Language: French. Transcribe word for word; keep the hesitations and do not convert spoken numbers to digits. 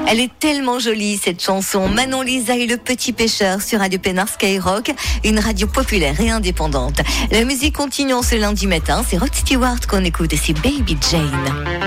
Elle est tellement jolie, cette chanson. Manon Lisa et le Petit Pêcheur sur Radio Pénard Skyrock, une radio populaire et indépendante. La musique continue ce lundi matin. C'est Rod Stewart qu'on écoute et c'est Baby Jane.